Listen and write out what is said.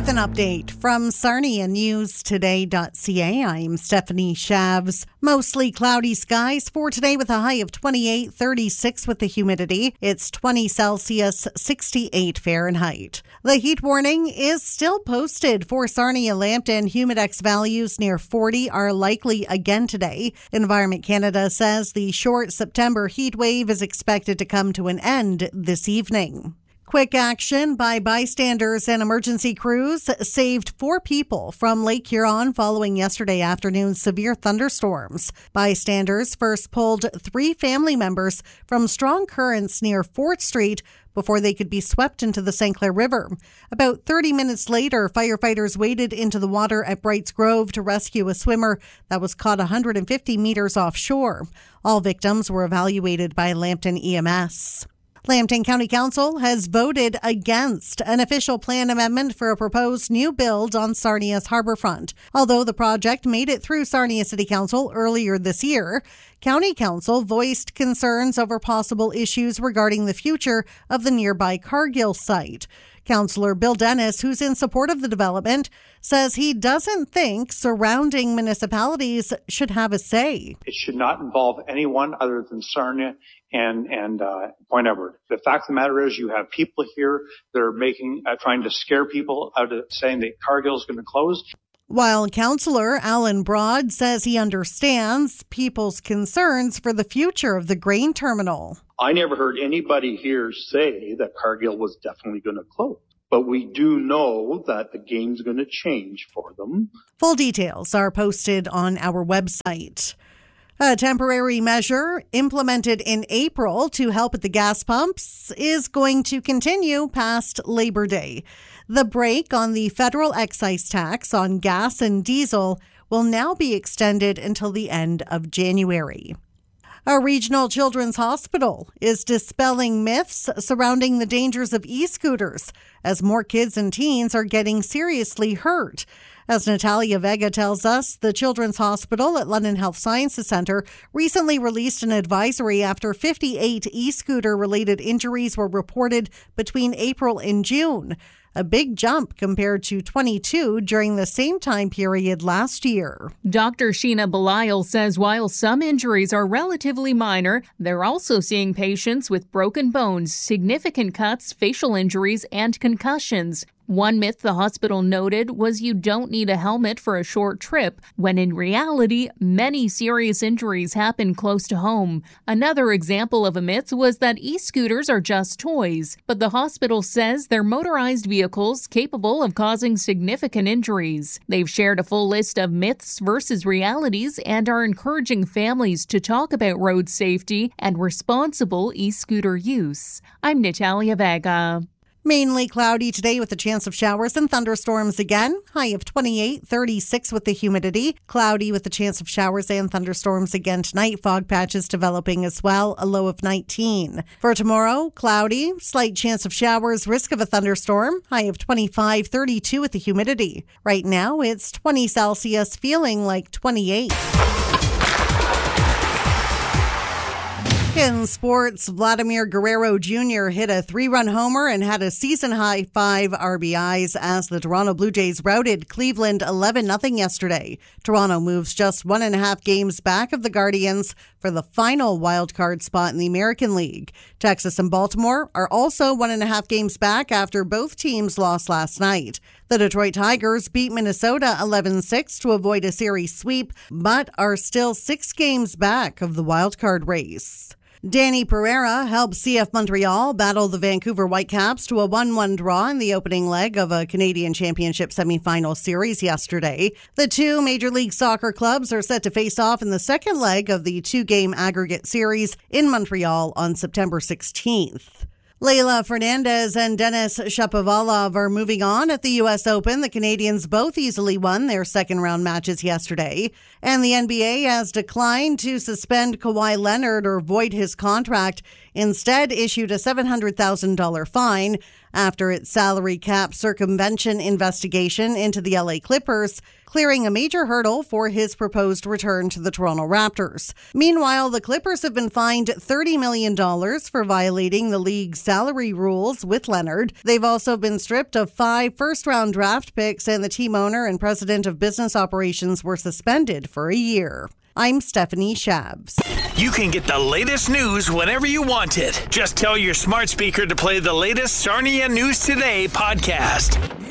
With an update from Sarnia Newstoday.ca, I'm Stephanie Shavs. Mostly cloudy skies for today with a high of 28, 36 with the humidity. It's 20 Celsius, 68 Fahrenheit. The heat warning is still posted for Sarnia Lambton. Humidex values near 40 are likely again today. Environment Canada says the short September heat wave is expected to come to an end this evening. Quick action by bystanders and emergency crews saved 4 people from Lake Huron following yesterday afternoon's severe thunderstorms. Bystanders first pulled 3 family members from strong currents near Fort Street before they could be swept into the St. Clair River. About 30 minutes later, firefighters waded into the water at Brights Grove to rescue a swimmer that was caught 150 meters offshore. All victims were evaluated by Lambton EMS. Lambton County Council has voted against an official plan amendment for a proposed new build on Sarnia's harborfront. Although the project made it through Sarnia City Council earlier this year, County Council voiced concerns over possible issues regarding the future of the nearby Cargill site. Councillor Bill Dennis, who's in support of the development, says he doesn't think surrounding municipalities should have a say. It should not involve anyone other than Sarnia and Point Edward. The fact of the matter is you have people here that are trying to scare people out of saying that Cargill is going to close. While Councillor Alan Broad says he understands people's concerns for the future of the grain terminal. I never heard anybody here say that Cargill was definitely going to close. But we do know that the game's going to change for them. Full details are posted on our website. A temporary measure implemented in April to help at the gas pumps is going to continue past Labor Day. The break on the federal excise tax on gas and diesel will now be extended until the end of January. A regional children's hospital is dispelling myths surrounding the dangers of e-scooters as more kids and teens are getting seriously hurt. As Natalia Vega tells us, the Children's Hospital at London Health Sciences Centre recently released an advisory after 58 e-scooter-related injuries were reported between April and June, a big jump compared to 22 during the same time period last year. Dr. Sheena Belisle says while some injuries are relatively minor, they're also seeing patients with broken bones, significant cuts, facial injuries, and concussions. One myth the hospital noted was you don't need a helmet for a short trip, when in reality, many serious injuries happen close to home. Another example of a myth was that e-scooters are just toys, but the hospital says they're motorized vehicles capable of causing significant injuries. They've shared a full list of myths versus realities and are encouraging families to talk about road safety and responsible e-scooter use. I'm Natalia Vega. Mainly cloudy today with a chance of showers and thunderstorms again. High of 28, 36 with the humidity. Cloudy with a chance of showers and thunderstorms again tonight. Fog patches developing as well. A low of 19. For tomorrow, cloudy, slight chance of showers, risk of a thunderstorm. High of 25, 32 with the humidity. Right now, it's 20 Celsius, feeling like 28. In sports, Vladimir Guerrero Jr. hit a 3-run homer and had a season-high 5 RBIs as the Toronto Blue Jays routed Cleveland 11-0 yesterday. Toronto moves just 1.5 games back of the Guardians for the final wildcard spot in the American League. Texas and Baltimore are also 1.5 games back after both teams lost last night. The Detroit Tigers beat Minnesota 11-6 to avoid a series sweep, but are still 6 games back of the wildcard race. Danny Pereira helped CF Montreal battle the Vancouver Whitecaps to a 1-1 draw in the opening leg of a Canadian Championship semifinal series yesterday. The 2 Major League Soccer clubs are set to face off in the second leg of the 2-game aggregate series in Montreal on September 16th. Leylah Fernandez and Denis Shapovalov are moving on at the U.S. Open. The Canadians both easily won their second-round matches yesterday. And the NBA has declined to suspend Kawhi Leonard or void his contract, instead issued a $700,000 fine after its salary cap circumvention investigation into the LA Clippers, clearing a major hurdle for his proposed return to the Toronto Raptors. Meanwhile, the Clippers have been fined $30 million for violating the league's salary rules with Leonard. They've also been stripped of 5 first-round draft picks, and the team owner and president of business operations were suspended for a year. I'm Stephanie Shabs. You can get the latest news whenever you want it. Just tell your smart speaker to play the latest Sarnia News Today podcast.